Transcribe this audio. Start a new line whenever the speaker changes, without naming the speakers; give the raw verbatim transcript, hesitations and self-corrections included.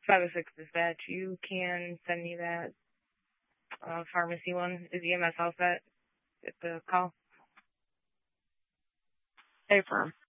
five oh six dispatch. You can send me that uh, pharmacy one. Is E M S all set at the call?
Affirm.